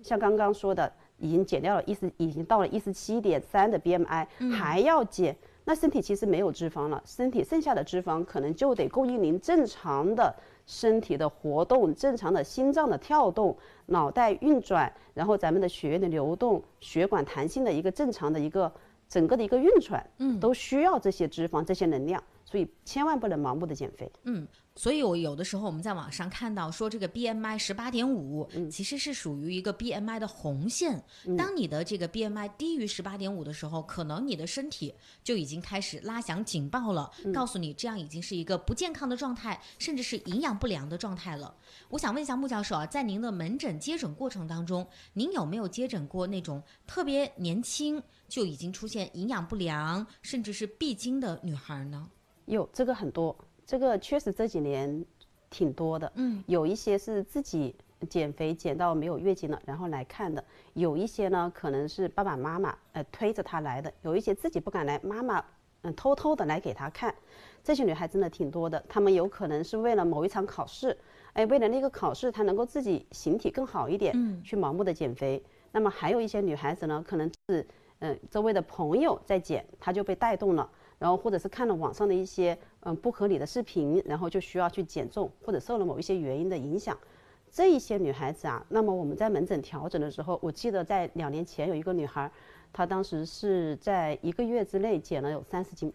像刚刚说的，已经减掉了已经到了17.3的 BMI，还要减，那身体其实没有脂肪了，身体剩下的脂肪可能就得供应您正常的身体的活动，正常的心脏的跳动，脑袋运转，然后咱们的血液的流动，血管弹性的一个正常的一个整个的一个运转，都需要这些脂肪这些能量，所以千万不能盲目的减肥。 所以我有的时候我们在网上看到说这个 BMI 18.5，其实是属于一个 BMI 的红线。当你的这个 BMI 低于18.5的时候，可能你的身体就已经开始拉响警报了，告诉你这样已经是一个不健康的状态，甚至是营养不良的状态了。我想问一下穆教授啊，在您的门诊接诊过程当中，您有没有接诊过那种特别年轻就已经出现营养不良，甚至是闭经的女孩呢？ 有，这个很多。这个确实这几年挺多的，有一些是自己减肥减到没有月经了，然后来看的；有一些呢，可能是爸爸妈妈推着他来的；有一些自己不敢来，妈妈偷偷的来给他看。这些女孩真的挺多的，她们有可能是为了某一场考试，为了那个考试，她能够自己形体更好一点，去盲目的减肥。那么还有一些女孩子呢，可能是周围的朋友在减，她就被带动了。然后或者是看了网上的一些不合理的视频，然后就需要去减重，或者受了某一些原因的影响，这一些女孩子啊，那么我们在门诊调整的时候，我记得在2年前有一个女孩，她当时是在1个月之内减了有30斤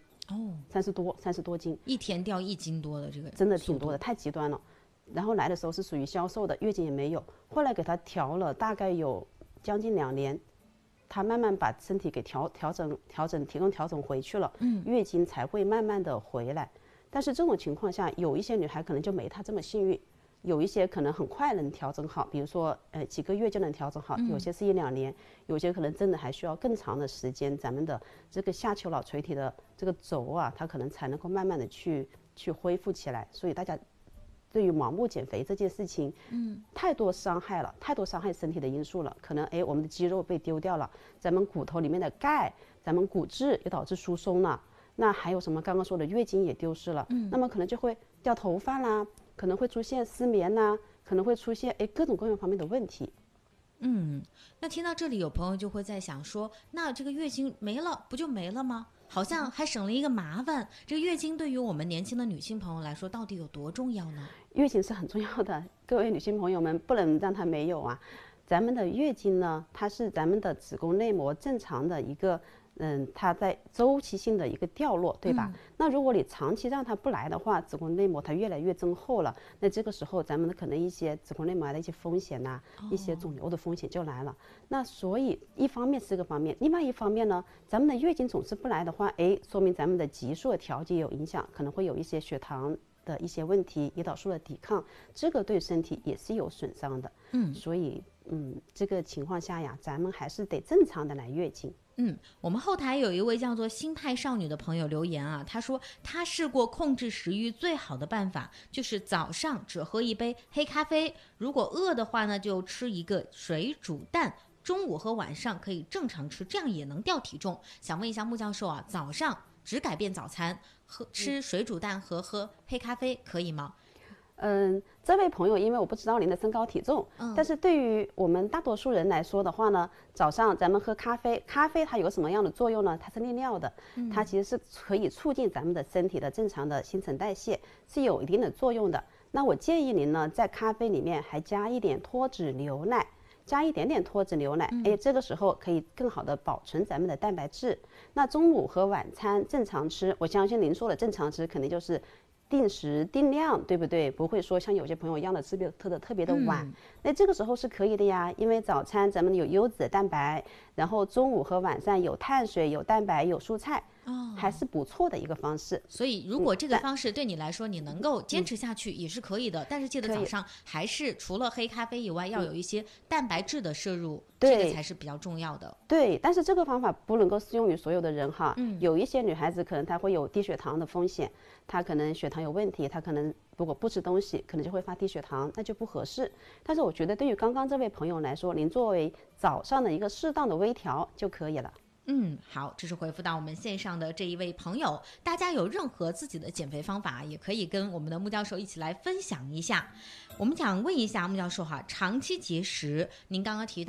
，30多斤， 一天掉1斤多的这个， 真的挺多的，太极端了。然后来的时候是属于消瘦的，月经也没有，后来给她调了大概有将近2年。她慢慢把身体给调整回去了，月经才会慢慢的回来。但是这种情况下，有一些女孩可能就没她这么幸运，有一些可能很快能调整好，比如说几个月就能调整好，有些是1-2年，有些可能真的还需要更长的时间，咱们的这个下丘脑垂体的这个轴啊，它可能才能够慢慢的去恢复起来。所以大家对于盲目减肥这件事情，太多伤害了，太多伤害身体的因素了。可能我们的肌肉被丢掉了，咱们骨头里面的钙，咱们骨质也导致疏松了。那还有什么？刚刚说的月经也丢失了，那么可能就会掉头发啦，可能会出现失眠啦，可能会出现各种各样方面的问题。 那听到这里，有朋友就会在想说，那这个月经没了，不就没了吗？好像还省了一个麻烦。这个月经对于我们年轻的女性朋友来说，到底有多重要呢？ 月经是很重要的，各位女性朋友们不能让它没有啊。咱们的月经呢，它是咱们的子宫内膜正常的一个它在周期性的一个掉落，对吧？那如果你长期让它不来的话，子宫内膜它越来越增厚了，那这个时候咱们的可能一些子宫内膜癌的一些风险呐，一些肿瘤的风险就来了。那所以一方面是这个方面，另外一方面呢，咱们的月经总是不来的话，说明咱们的激素的调节有影响，可能会有一些血糖的一些问题，胰岛素的抵抗，这个对身体也是有损伤的。所以这个情况下呀，咱们还是得正常的来月经。 我们后台有一位叫做心态少女的朋友留言啊，她说她试过控制食欲最好的办法就是早上只喝一杯黑咖啡，如果饿的话呢就吃一个水煮蛋，中午和晚上可以正常吃，这样也能掉体重。想问一下穆教授啊，早上只改变早餐，吃水煮蛋和喝黑咖啡可以吗？ 这位朋友，因为我不知道您的身高体重，但是对于我们大多数人来说的话呢，早上咱们喝咖啡，咖啡它有什么样的作用呢？它是利尿的，它其实是可以促进咱们的身体的正常的新陈代谢，是有一定的作用的。那我建议您呢，在咖啡里面还加一点脱脂牛奶，加一点点脱脂牛奶，这个时候可以更好的保存咱们的蛋白质。那中午和晚餐正常吃，我相信您说的正常吃，肯定就是定时定量，对不对？不会说像有些朋友一样的吃特别的晚。那这个时候是可以的呀，因为早餐咱们有优质的蛋白，然后中午和晚上有碳水、有蛋白、有蔬菜，还是不错的一个方式。 所以如果这个方式对你来说你能够坚持下去也是可以的，但是记得早上还是除了黑咖啡以外要有一些蛋白质的摄入，这个才是比较重要的。 对，但是这个方法不能够适用于所有的人哈。有一些女孩子可能她会有低血糖的风险，她可能血糖有问题，她可能如果不吃东西可能就会发低血糖，那就不合适。但是我觉得对于刚刚这位朋友来说，您作为早上的一个适当的微调就可以了。 好，这是回复到我们线上的这一位朋友，大家有任何自己的减肥方法也可以跟我们的穆教授一起来分享一下。我们想问一下穆教授哈，长期节食您刚刚提到